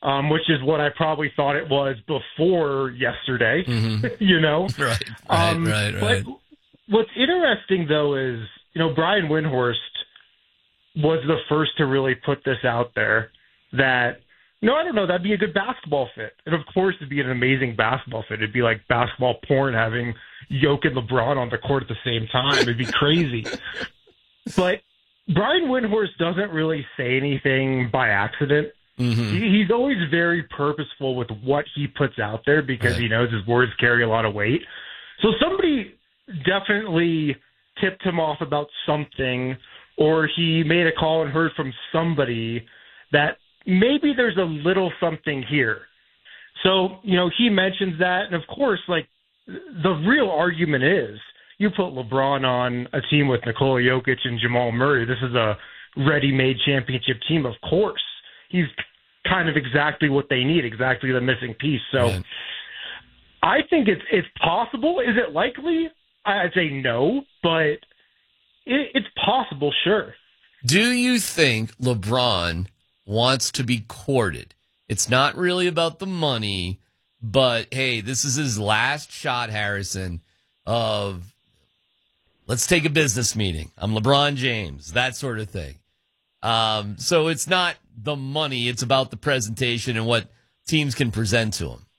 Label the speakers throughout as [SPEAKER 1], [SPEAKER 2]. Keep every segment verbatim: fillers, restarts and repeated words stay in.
[SPEAKER 1] um, which is what I probably thought it was before yesterday, mm-hmm. you know?
[SPEAKER 2] Right, right, um, right, right.
[SPEAKER 1] But what's interesting, though, is, you know, Brian Windhorst was the first to really put this out there that, no, I don't know, that'd be a good basketball fit. And, of course, it'd be an amazing basketball fit. It'd be like basketball porn having Jokic and LeBron on the court at the same time. It'd be crazy. But Brian Windhorst doesn't really say anything by accident. Mm-hmm. He's always very purposeful with what he puts out there because right. he knows his words carry a lot of weight. So somebody definitely tipped him off about something, or he made a call and heard from somebody that maybe there's a little something here. So, you know, he mentions that. And, of course, like, the real argument is you put LeBron on a team with Nikola Jokic and Jamal Murray. This is a ready-made championship team, of course. He's kind of exactly what they need, exactly the missing piece. So Man. I think it's it's possible. Is it likely? I'd say no, but it, it's possible, sure.
[SPEAKER 2] Do you think LeBron wants to be courted? It's not really about the money, but, hey, this is his last shot, Harrison, of let's take a business meeting. I'm LeBron James, that sort of thing. Um, so it's not the money. It's about the presentation and what teams can present to him.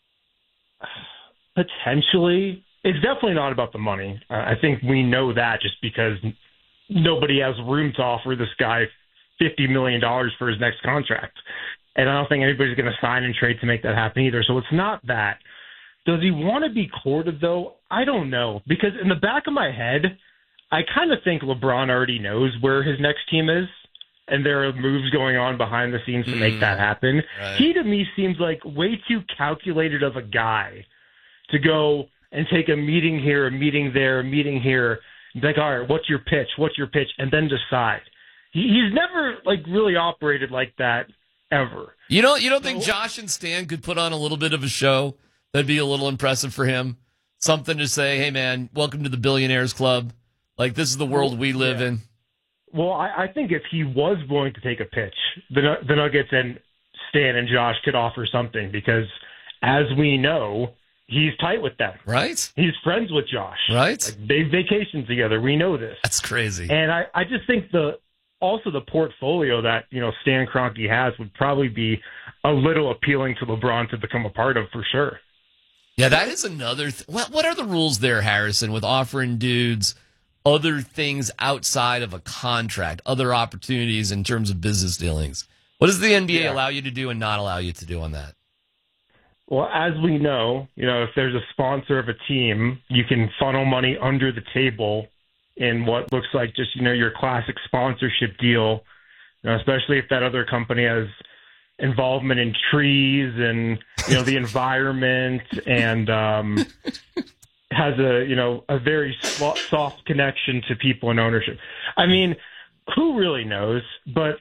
[SPEAKER 1] Potentially. It's definitely not about the money. Uh, I think we know that just because nobody has room to offer this guy fifty million dollars for his next contract. And I don't think anybody's going to sign and trade to make that happen either. So it's not that. Does he want to be courted, though? I don't know. Because in the back of my head, I kind of think LeBron already knows where his next team is. And there are moves going on behind the scenes to make that happen. Right. He, to me, seems like way too calculated of a guy to go and take a meeting here, a meeting there, a meeting here. And be like, all right, what's your pitch? What's your pitch? And then decide. He, he's never, like, really operated like that ever.
[SPEAKER 2] You don't, you don't so, think Josh and Stan could put on a little bit of a show that'd be a little impressive for him? Something to say, hey, man, welcome to the Billionaires Club. Like, this is the world we live yeah. in.
[SPEAKER 1] Well, I, I think if he was willing to take a pitch, the, the Nuggets and Stan and Josh could offer something because, as we know, he's tight with them.
[SPEAKER 2] Right.
[SPEAKER 1] He's friends with Josh.
[SPEAKER 2] Right.
[SPEAKER 1] Like, they vacation together. We know this.
[SPEAKER 2] That's crazy.
[SPEAKER 1] And I, I just think the also the portfolio that, you know, Stan Kroenke has would probably be a little appealing to LeBron to become a part of for sure.
[SPEAKER 2] Yeah, that is another th- what, what are the rules there, Harrison, with offering dudes other things outside of a contract, other opportunities in terms of business dealings? What does the N B A yeah. allow you to do and not allow you to do on that?
[SPEAKER 1] Well, as we know, you know, if there's a sponsor of a team, you can funnel money under the table in what looks like just, you know, your classic sponsorship deal, you know, especially if that other company has involvement in trees and, you know, the environment and um, has a, you know, a very soft connection to people and ownership. I mean, who really knows? But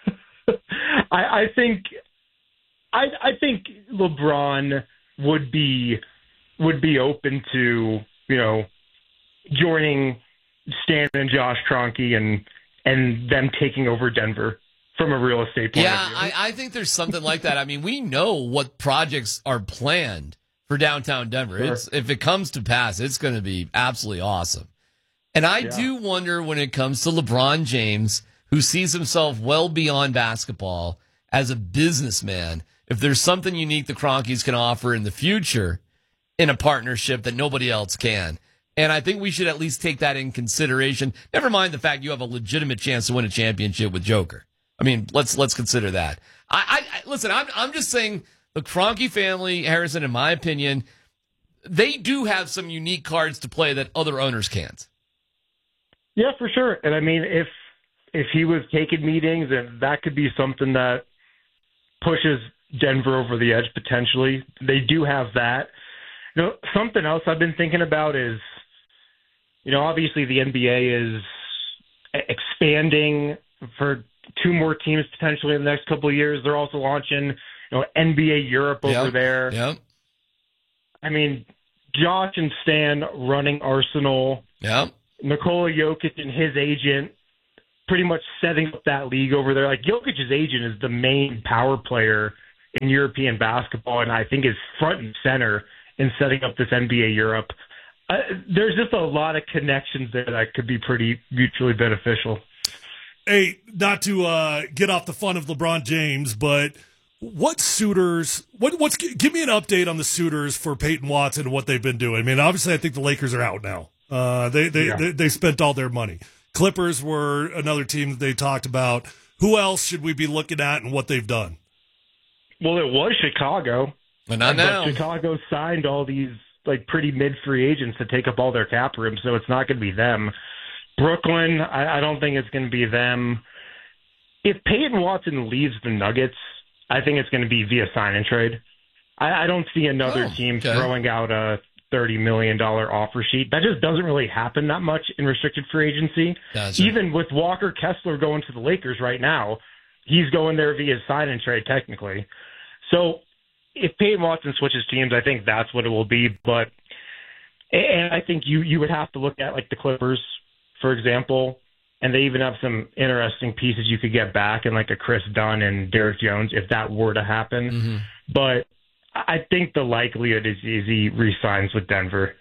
[SPEAKER 1] I, I think I, I think LeBron would be would be open to, you know, joining Stan and Josh Kroenke and and them taking over Denver from a real estate point
[SPEAKER 2] yeah,
[SPEAKER 1] of view.
[SPEAKER 2] Yeah, I, I think there's something like that. I mean, we know what projects are planned for downtown Denver. Sure. It's, if it comes to pass, it's going to be absolutely awesome. And I yeah. do wonder when it comes to LeBron James, who sees himself well beyond basketball as a businessman, if there's something unique the Kroenkes can offer in the future in a partnership that nobody else can. And I think we should at least take that in consideration. Never mind the fact you have a legitimate chance to win a championship with Joker. I mean, let's let's consider that. I, I listen. I'm I'm just saying the Kroenke family, Harrison, in my opinion, they do have some unique cards to play that other owners can't.
[SPEAKER 1] Yeah, for sure. And I mean, if if he was taking meetings, and that could be something that pushes Denver over the edge potentially. They do have that. You know, something else I've been thinking about is, you know, obviously the N B A is expanding for two more teams potentially in the next couple of years. They're also launching, you know, N B A Europe over
[SPEAKER 2] yep.
[SPEAKER 1] there.
[SPEAKER 2] Yep.
[SPEAKER 1] I mean, Josh and Stan running Arsenal.
[SPEAKER 2] Yep.
[SPEAKER 1] Nikola Jokic and his agent pretty much setting up that league over there. Like, Jokic's agent is the main power player in European basketball, and I think is front and center in setting up this N B A Europe. Uh, there's just a lot of connections there that could be pretty mutually beneficial.
[SPEAKER 3] Hey, not to uh, get off the fun of LeBron James, but what suitors? What, what's give me an update on the suitors for Peyton Watson and what they've been doing. I mean, obviously, I think the Lakers are out now. Uh, they they,
[SPEAKER 1] yeah.
[SPEAKER 3] they they spent all their money. Clippers were another team that they talked about. Who else should we be looking at and what they've done?
[SPEAKER 1] Well, it was Chicago.
[SPEAKER 2] But not
[SPEAKER 1] but
[SPEAKER 2] now.
[SPEAKER 1] Chicago signed all these like pretty mid free agents to take up all their cap room, so it's not going to be them. Brooklyn, I, I don't think it's going to be them. If Peyton Watson leaves the Nuggets, I think it's going to be via sign and trade. I, I don't see another
[SPEAKER 2] oh,
[SPEAKER 1] team
[SPEAKER 2] okay.
[SPEAKER 1] throwing out a thirty million dollars offer sheet. That just doesn't really happen that much in restricted free agency.
[SPEAKER 2] Gotcha.
[SPEAKER 1] Even with Walker Kessler going to the Lakers right now, he's going there via sign and trade technically. So if Peyton Watson switches teams, I think that's what it will be. But and I think you you would have to look at like the Clippers, for example, and they even have some interesting pieces you could get back in like a Chris Dunn and Derrick Jones if that were to happen.
[SPEAKER 2] Mm-hmm.
[SPEAKER 1] But I think the likelihood is he re-signs with Denver.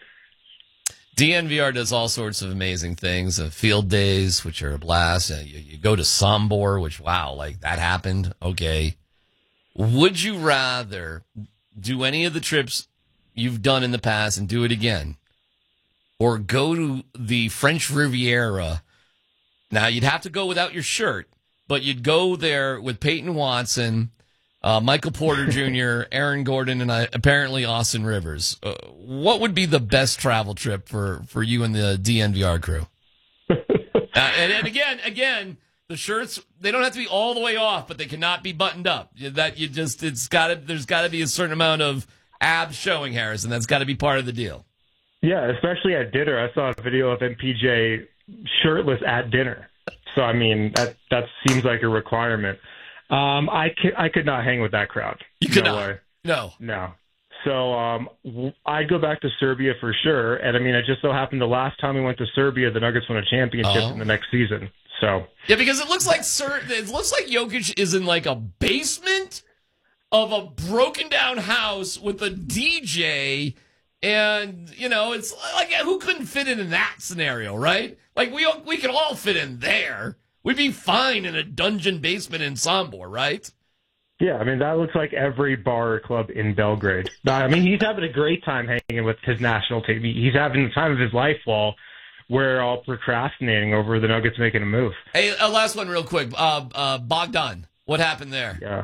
[SPEAKER 2] D N V R does all sorts of amazing things. Uh, field days, which are a blast. Uh, you, you go to Sombor, which, wow, like that happened. Okay. Would you rather do any of the trips you've done in the past and do it again? Or go to the French Riviera? Now, you'd have to go without your shirt, but you'd go there with Peyton Watson, uh, Michael Porter Junior, Aaron Gordon, and uh, apparently Austin Rivers. Uh, what would be the best travel trip for, for you and the D N V R crew? uh, and, and again, again, the shirts, they don't have to be all the way off, but they cannot be buttoned up. That you just, it's got to, there's got to be a certain amount of abs showing, Harrison. That's got to be part of the deal.
[SPEAKER 1] Yeah, especially at dinner. I saw a video of M P J shirtless at dinner. So, I mean, that that seems like a requirement. Um, I, could, I could not hang with that crowd.
[SPEAKER 2] You could
[SPEAKER 1] no
[SPEAKER 2] not.
[SPEAKER 1] Way.
[SPEAKER 2] No.
[SPEAKER 1] No. So um, I'd go back to Serbia for sure. And, I mean, it just so happened the last time we went to Serbia, the Nuggets won a championship
[SPEAKER 2] oh.
[SPEAKER 1] in the next season. So
[SPEAKER 2] yeah, because it looks like Sir, it looks like Jokic is in like a basement of a broken down house with a D J, and you know it's like who couldn't fit in in that scenario, right? Like we we could all fit in there. We'd be fine in a dungeon basement in Sombor, right?
[SPEAKER 1] Yeah, I mean that looks like every bar or club in Belgrade. I mean he's having a great time hanging with his national team. He's having the time of his life while we're all procrastinating over the Nuggets making a move.
[SPEAKER 2] Hey, a last one real quick. Uh, uh, Bogdan, what happened there?
[SPEAKER 1] Yeah.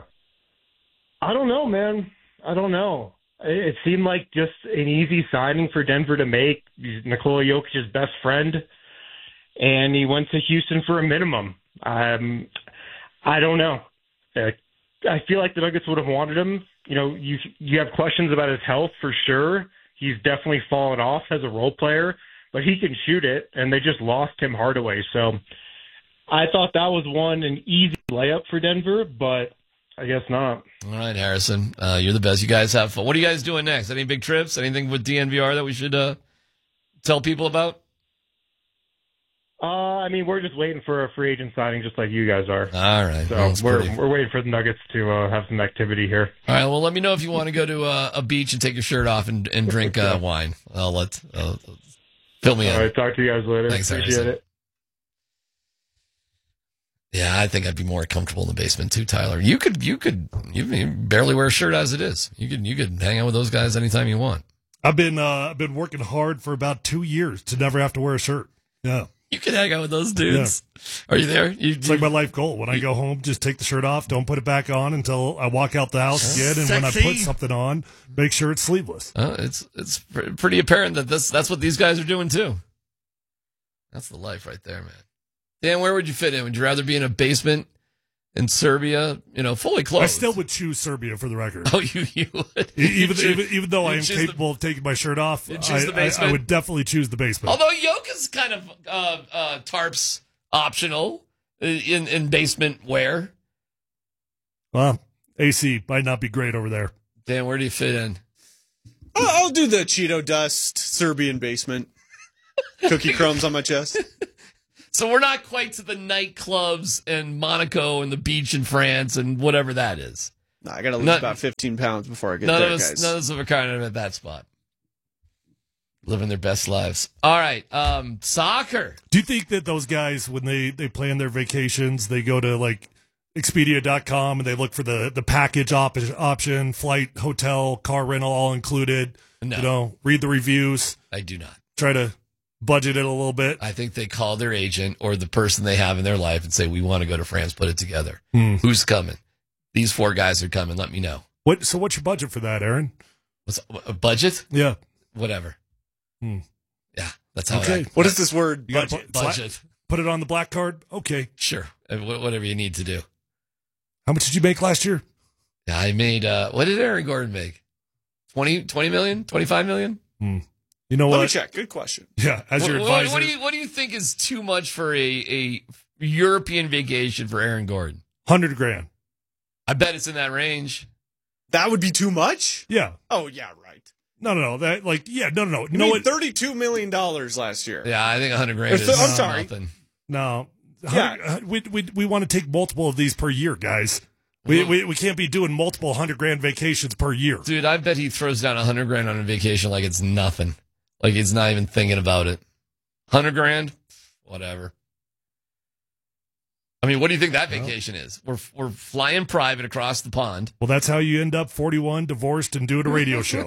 [SPEAKER 1] I don't know, man. I don't know. It seemed like just an easy signing for Denver to make. He's Nikola Jokic's best friend, and he went to Houston for a minimum. Um, I don't know. I feel like the Nuggets would have wanted him. You know, you you have questions about his health for sure. He's definitely fallen off as a role player, but he can shoot it, and they just lost Tim Hardaway. So I thought that was one, an easy layup for Denver, but I guess not.
[SPEAKER 2] All right, Harrison, uh, you're the best. You guys have fun. What are you guys doing next? Any big trips? Anything with D N V R that we should uh, tell people about?
[SPEAKER 1] Uh, I mean, we're just waiting for a free agent signing just like you guys are.
[SPEAKER 2] All right.
[SPEAKER 1] So
[SPEAKER 2] well,
[SPEAKER 1] we're
[SPEAKER 2] pretty...
[SPEAKER 1] we're waiting for the Nuggets to uh, have some activity here.
[SPEAKER 2] All right, well, let me know if you want to go to uh, a beach and take your shirt off and, and drink uh, wine. I'll let... Uh, Fill me in.
[SPEAKER 1] All right, talk to you guys later.
[SPEAKER 2] Thanks,
[SPEAKER 1] Appreciate
[SPEAKER 2] Harrison.
[SPEAKER 1] it.
[SPEAKER 2] Yeah, I think I'd be more comfortable in the basement too, Tyler. You could, you could, you, you barely wear a shirt as it is. You could, you could hang out with those guys anytime you want.
[SPEAKER 3] I've been, uh, I've been working hard for about two years to never have to wear a shirt. Yeah,
[SPEAKER 2] you could hang out with those dudes. Yeah. Are you there? You,
[SPEAKER 3] it's
[SPEAKER 2] you,
[SPEAKER 3] like my life goal. When I go home, just take the shirt off. Don't put it back on until I walk out the house again. And
[SPEAKER 2] Sexy.
[SPEAKER 3] when I put something on, make sure it's sleeveless.
[SPEAKER 2] Uh, it's, it's pretty apparent that this, that's what these guys are doing too. That's the life right there, man. Dan, where would you fit in? Would you rather be in a basement in Serbia, you know, fully clothed?
[SPEAKER 3] I still would choose Serbia for the record.
[SPEAKER 2] Oh, you, you would?
[SPEAKER 3] Even,
[SPEAKER 2] choose,
[SPEAKER 3] even, even though I am capable
[SPEAKER 2] the,
[SPEAKER 3] of taking my shirt off,
[SPEAKER 2] you
[SPEAKER 3] I,
[SPEAKER 2] choose the basement?
[SPEAKER 3] I, I would definitely choose the basement.
[SPEAKER 2] Although Jokic kind of uh, uh, tarps optional in, in basement wear.
[SPEAKER 3] Well, A C might not be great over there.
[SPEAKER 2] Dan, where do you fit in?
[SPEAKER 4] I'll do the Cheeto dust Serbian basement. Cookie crumbs on my chest.
[SPEAKER 2] So we're not quite to the nightclubs and Monaco and the beach in France and whatever that is.
[SPEAKER 4] No, I got to lose
[SPEAKER 2] None,
[SPEAKER 4] about fifteen pounds before I get
[SPEAKER 2] none
[SPEAKER 4] there,
[SPEAKER 2] of us,
[SPEAKER 4] guys.
[SPEAKER 2] None of us are kind of at that spot. Living their best lives. All right. Um, soccer.
[SPEAKER 3] Do you think that those guys, when they, they plan their vacations, they go to like Expedia dot com and they look for the, the package op- option, flight, hotel, car rental, all included?
[SPEAKER 2] No.
[SPEAKER 3] You know, read the reviews.
[SPEAKER 2] I do not.
[SPEAKER 3] Try to budget it a little bit.
[SPEAKER 2] I think they call their agent or the person they have in their life and say, we want to go to France, put it together.
[SPEAKER 3] Hmm.
[SPEAKER 2] Who's coming? These four guys are coming. Let me know.
[SPEAKER 3] What? So what's your budget for that, Aaron?
[SPEAKER 2] What's a budget?
[SPEAKER 3] Yeah.
[SPEAKER 2] Whatever.
[SPEAKER 3] Hmm.
[SPEAKER 2] Yeah, that's how
[SPEAKER 3] Okay.
[SPEAKER 2] I,
[SPEAKER 4] What is this word?
[SPEAKER 3] You gotta
[SPEAKER 4] Budget.
[SPEAKER 3] put-
[SPEAKER 2] budget.
[SPEAKER 3] Put it on the black card? Okay.
[SPEAKER 2] Sure. Uh, wh- Whatever you need to do.
[SPEAKER 3] How much did you make last year?
[SPEAKER 2] Yeah, I made, uh, what did Aaron Gordon make? twenty, twenty million? twenty-five million?
[SPEAKER 3] Hmm. You know
[SPEAKER 4] Let me
[SPEAKER 3] what?
[SPEAKER 4] check. Good question.
[SPEAKER 3] Yeah, as
[SPEAKER 2] What,
[SPEAKER 3] your
[SPEAKER 2] what,
[SPEAKER 3] advisor.
[SPEAKER 2] what do you, what do you think is too much for a, a European vacation for Aaron Gordon?
[SPEAKER 3] Hundred grand.
[SPEAKER 2] I bet it's in that range.
[SPEAKER 4] That would be too much?
[SPEAKER 3] Yeah.
[SPEAKER 4] Oh, yeah, right.
[SPEAKER 3] No, no, no. That like, yeah, no, no, no. You
[SPEAKER 4] You
[SPEAKER 3] know
[SPEAKER 4] made
[SPEAKER 3] what?
[SPEAKER 4] thirty-two million dollars last year.
[SPEAKER 2] Yeah, I think one hundred grand
[SPEAKER 4] If
[SPEAKER 2] is
[SPEAKER 4] the- I'm sorry.
[SPEAKER 2] nothing.
[SPEAKER 3] No.
[SPEAKER 4] Yeah.
[SPEAKER 3] Uh, We we we want to take multiple of these per year, guys. We,
[SPEAKER 2] Mm-hmm.
[SPEAKER 3] we we can't be doing multiple hundred grand vacations per year.
[SPEAKER 2] Dude, I bet he throws down one hundred grand on a vacation like it's nothing. Like he's not even thinking about it. one hundred grand? Whatever. I mean, what do you think that vacation is? We're we're flying private across the pond.
[SPEAKER 3] Well, that's how you end up forty-one, divorced, and doing a radio show.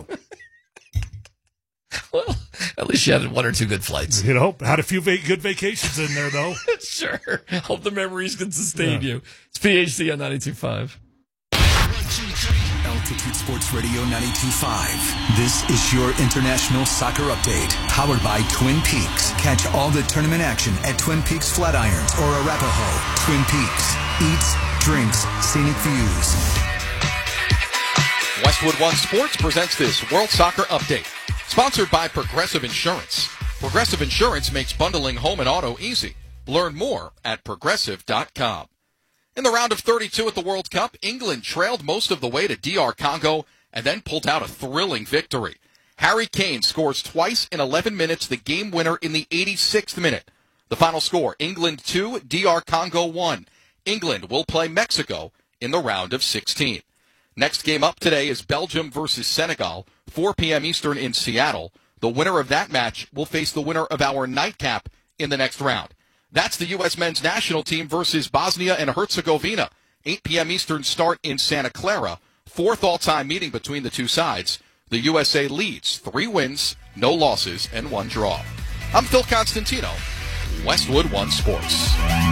[SPEAKER 2] Well, at least you had one or two good flights.
[SPEAKER 3] You know, had a few va- good vacations in there, though.
[SPEAKER 2] Sure. Hope the memories can sustain
[SPEAKER 3] Yeah.
[SPEAKER 2] you. It's P H C on ninety-two point five.
[SPEAKER 5] Altitude Sports Radio ninety-two point five. This is your international soccer update, powered by Twin Peaks. Catch all the tournament action at Twin Peaks Flatirons or Arapahoe. Twin Peaks. Eats, drinks, scenic views.
[SPEAKER 6] Westwood One Sports presents this World Soccer Update, sponsored by Progressive Insurance. Progressive Insurance makes bundling home and auto easy. Learn more at progressive dot com. In the round of thirty-two at the World Cup, England trailed most of the way to D R Congo and then pulled out a thrilling victory. Harry Kane scores twice in eleven minutes, the game winner in the eighty-sixth minute. The final score, England two, D R Congo one. England will play Mexico in the round of sixteen. Next game up today is Belgium versus Senegal, four p.m. Eastern in Seattle. The winner of that match will face the winner of our nightcap in the next round. That's the U S men's national team versus Bosnia and Herzegovina. eight p.m. Eastern start in Santa Clara. Fourth all-time meeting between the two sides. The U S A leads three wins, no losses, and one draw. I'm Phil Constantino, Westwood One Sports.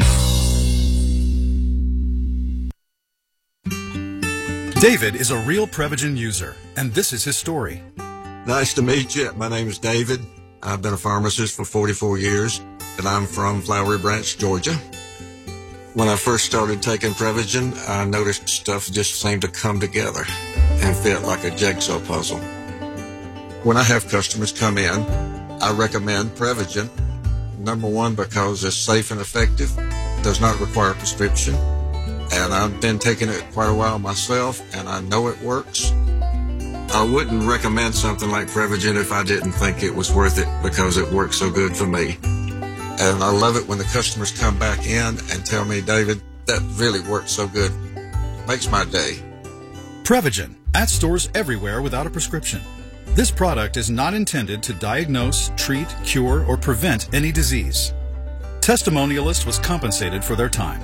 [SPEAKER 7] David is a real Prevagen user, and this is his story.
[SPEAKER 8] Nice to meet you. My name is David. I've been a pharmacist for forty-four years, and I'm from Flowery Branch, Georgia. When I first started taking Prevagen, I noticed stuff just seemed to come together and fit like a jigsaw puzzle. When I have customers come in, I recommend Prevagen. Number one, because it's safe and effective, does not require a prescription, and I've been taking it quite a while myself, and I know it works. I wouldn't recommend something like Prevagen if I didn't think it was worth it because it works so good for me. And I love it when the customers come back in and tell me, David, that really worked so good. Makes my day.
[SPEAKER 7] Prevagen, at stores everywhere without a prescription. This product is not intended to diagnose, treat, cure, or prevent any disease. Testimonialist was compensated for their time.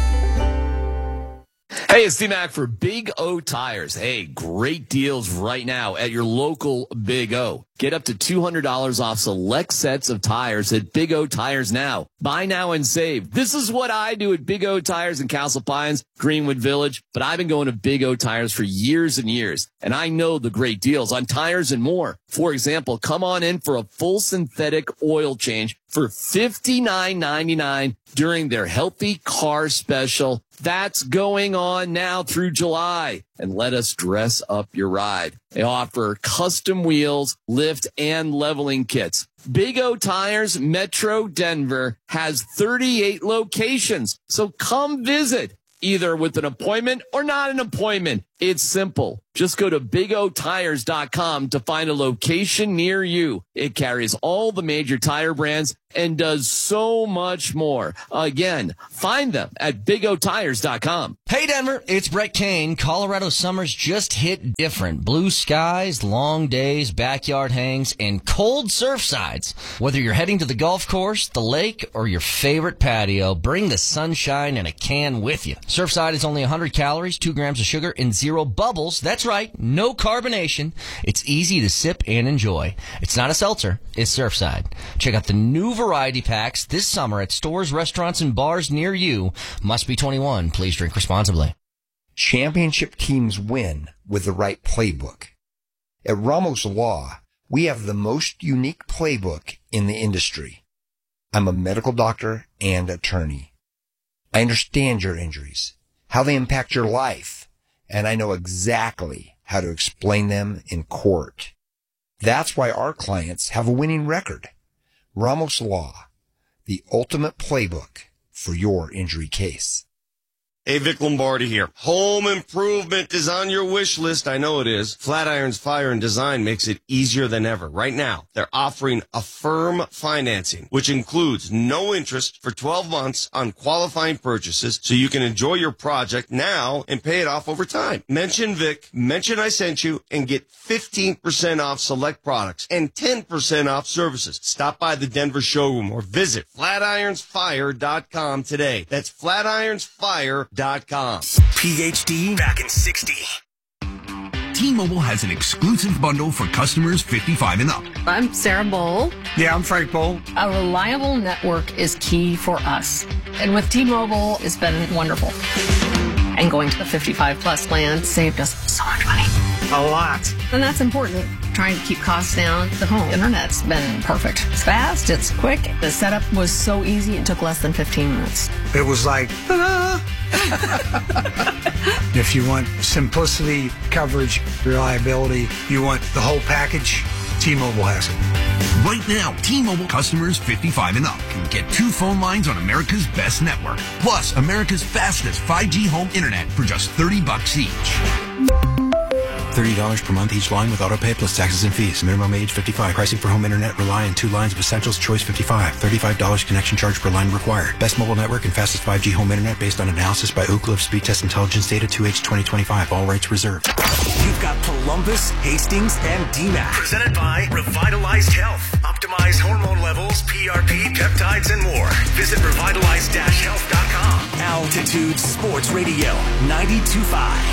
[SPEAKER 2] Hey, it's D-Mac for Big O Tires. Hey, great deals right now at your local Big O. Get up to two hundred dollars off select sets of tires at Big O Tires now. Buy now and save. This is what I do at Big O Tires in Castle Pines, Greenwood Village, but I've been going to Big O Tires for years and years, and I know the great deals on tires and more. For example, come on in for a full synthetic oil change for fifty-nine ninety-nine during their Healthy Car Special. That's going on now through July. And let us dress up your ride. They offer custom wheels, lift, and leveling kits. Big O Tires Metro Denver has thirty-eight locations. So come visit, either with an appointment or not an appointment. It's simple. Just go to big o tires dot com to find a location near you. It carries all the major tire brands and does so much more. Again, find them at big o tires dot com.
[SPEAKER 9] Hey Denver, it's Brett Kane. Colorado summers just hit different. Blue skies, long days, backyard hangs, and cold surf sides. Whether you're heading to the golf course, the lake, or your favorite patio, bring the sunshine and a can with you. Surfside is only one hundred calories, two grams of sugar, and zero bubbles. That's right, no carbonation. It's easy to sip and enjoy. It's not a seltzer, it's Surfside. Check out the new variety packs this summer at stores, restaurants, and bars near you. Must be twenty-one. Please drink responsibly.
[SPEAKER 10] Championship teams win with the right playbook. At Ramos Law, we have the most unique playbook in the industry. I'm a medical doctor and attorney. I understand your injuries, how they impact your life, and I know exactly how to explain them in court. That's why our clients have a winning record. Ramos Law, the ultimate playbook for your injury case.
[SPEAKER 11] Hey, Vic Lombardi here. Home improvement is on your wish list. I know it is. Flatiron's Fire and Design makes it easier than ever. Right now, they're offering Affirm financing, which includes no interest for twelve months on qualifying purchases, so you can enjoy your project now and pay it off over time. Mention Vic, mention I sent you, and get fifteen percent off select products and ten percent off services. Stop by the Denver showroom or visit flatirons fire dot com today. That's flatirons fire dot com.
[SPEAKER 5] P H D back in sixty. T-Mobile has an exclusive bundle for customers fifty-five and up.
[SPEAKER 12] I'm Sarah Bowl.
[SPEAKER 13] Yeah, I'm Frank Bowl.
[SPEAKER 12] A reliable network is key for us. And with T-Mobile, it's been wonderful. And going to the fifty-five plus plan saved us so much money.
[SPEAKER 13] A lot.
[SPEAKER 12] And that's important. Trying to keep costs down. The home internet's been perfect. It's fast, it's quick. The setup was so easy, it took less than fifteen minutes.
[SPEAKER 13] It was like, ta-da! If you want simplicity, coverage, reliability, you want the whole package, T-Mobile has it.
[SPEAKER 5] Right now, T-Mobile customers fifty-five and up can get two phone lines on America's best network, plus America's fastest five G home internet for just thirty bucks each.
[SPEAKER 14] thirty dollars per month each line with autopay plus taxes and fees. Minimum age fifty-five. Pricing for home internet rely on two lines of Essentials Choice fifty-five. thirty-five dollars connection charge per line required. Best mobile network and fastest five G home internet based on analysis by Ookla of Speed Test Intelligence Data two H twenty twenty-five. All rights reserved.
[SPEAKER 5] You've got Columbus, Hastings, and D MAC. Presented by Revitalized Health. Optimize hormone levels, P R P, peptides, and more. Visit revitalize dash health dot com. Altitude Sports Radio ninety-two point five.